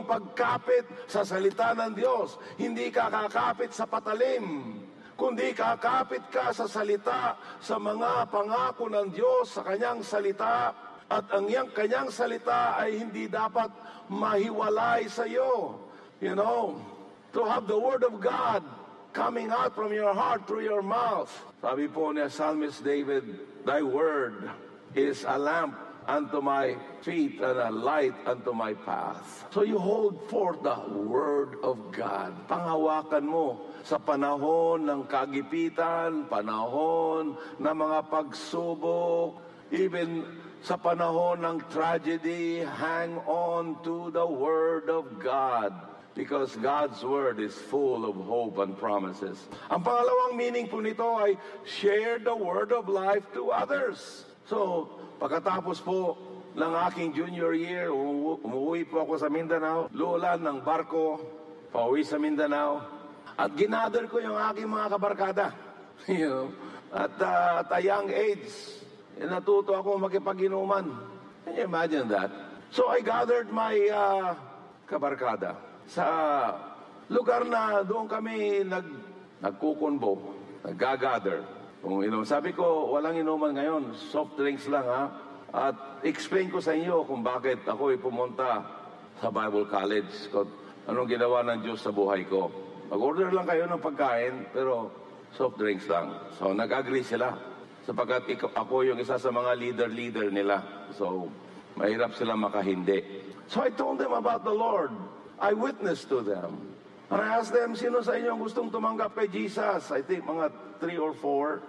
pagkapit sa salita ng Diyos. Hindi ka kakapit sa patalim, kundi kakapit ka sa salita, sa mga pangako ng Diyos, sa kanyang salita. At ang kanyang salita ay hindi dapat mahiwalay sa iyo. You know, to have the Word of God coming out from your heart through your mouth. Sabi po ni Psalmist David, Thy Word is a lamp unto my feet and a light unto my path. So you hold forth the Word of God. Panghawakan mo sa panahon ng kagipitan, panahon ng mga pagsubok, even sa panahon ng tragedy, hang on to the Word of God. Because God's Word is full of hope and promises. Ang pangalawang meaning po nito ay share the Word of life to others. So, pagkatapos po ng aking junior year, umuwi po ako sa Mindanao, lulan ng barko, pauwi sa Mindanao, at ginather ko yung aking mga kabarkada. You know, at a young age, natuto ako makipag-inuman. Can you imagine that? So I gathered my kabarkada sa lugar na doon kami nagkukunbo, nag-gather. Sabi ko, walang inuman ngayon, soft drinks lang ha. At explain ko sa inyo kung bakit ako pumunta sa Bible College. Anong ginawa ng Diyos sa buhay ko. Mag-order lang kayo ng pagkain, pero soft drinks lang. So nag-agree sila. Sapagkat ako yung isa sa mga leader nila. So, mahirap sila makahindi. So I told them about the Lord. I witnessed to them. And I asked them, sino sa inyo ang gustong tumanggap kay Jesus? I think mga 3 or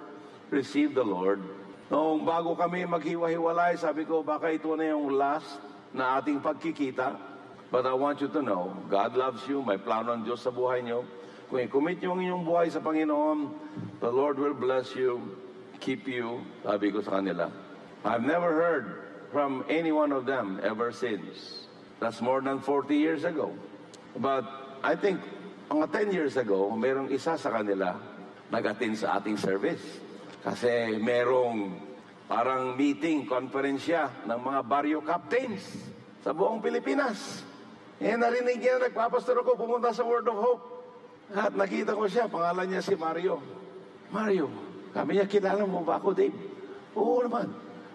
4 received the Lord. Noong bago kami maghiwa-hiwalay, sabi ko, baka ito na yung last na ating pagkikita. But I want you to know, God loves you. May plano ng Diyos sa buhay niyo. Kung i-commit niyo ang inyong buhay sa Panginoon, the Lord will bless you. Keep you, sabi ko sa kanila. I've never heard from any one of them ever since. That's more than 40 years ago. But I think, mga 10 years ago, merong isa sa kanila nag-attend sa ating service. Kasi merong parang meeting, konferensya ng mga barrio captains sa buong Pilipinas. Narinig niya, nagpapastor ako, pumunta sa Word of Hope. At nakita ko siya, pangalan niya si Mario. Mario, kami niya, kilala mo ba ako, Dave? Oo naman.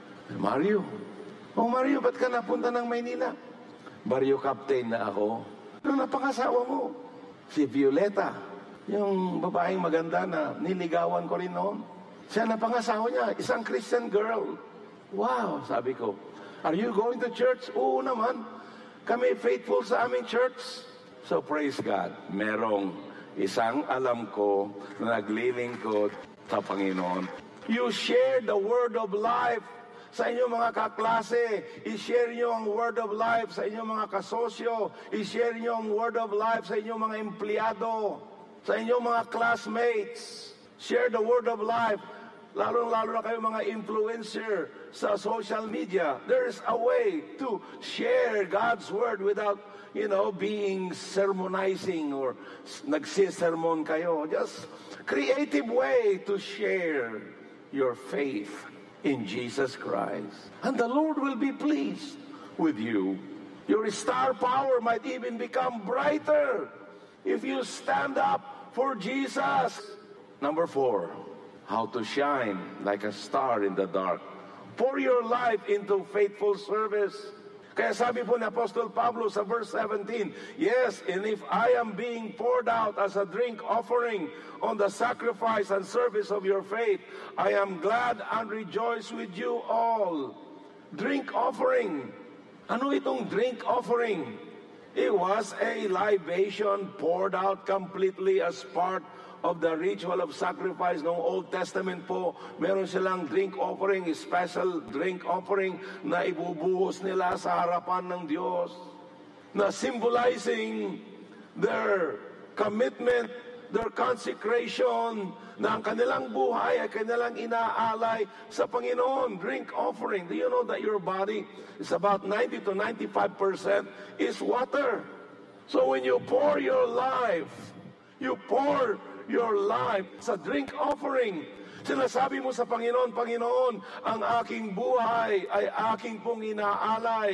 Mario. Oh, Mario, ba't ka napunta ng Maynila? Barrio captain na ako. Ano napangasawa mo? Si Violeta. Yung babaeng maganda na niligawan ko rin noon. Siya napangasawa niya, isang Christian girl. Wow, sabi ko. Are you going to church? Oo naman. Kami faithful sa aming church. So praise God. Merong isang alam ko na naglilingkod sa Panginoon. You share the Word of life sa inyong mga kaklase. I-share nyo ang Word of life sa inyong mga kasosyo. I-share nyo ang Word of life sa inyong mga empleyado, sa inyong mga classmates. Share the Word of life. Lalo na kayo mga influencer sa social media. There's a way to share God's Word without, being sermonizing or nagsisermon kayo. Just creative way to share your faith in Jesus Christ. And the Lord will be pleased with you. Your star power might even become brighter if you stand up for Jesus. Number 4, how to shine like a star in the dark. Pour your life into faithful service. Kaya sabi po ni Apostol Pablo sa verse 17, yes, and if I am being poured out as a drink offering on the sacrifice and service of your faith, I am glad and rejoice with you all. Drink offering. Ano itong drink offering? It was a libation poured out completely as part of the ritual of sacrifice ng Old Testament po. Meron silang drink offering, special drink offering na ibubuhos nila sa harapan ng Diyos, na symbolizing their commitment, their consecration, na ang kanilang buhay ay kanilang inaalay sa Panginoon. Drink offering. Do you know that your body is about 90 to 95% is water? So when you pour your life, you pour your life sa drink offering. Sinasabi mo sa Panginoon, Panginoon, ang aking buhay ay aking pong inaalay.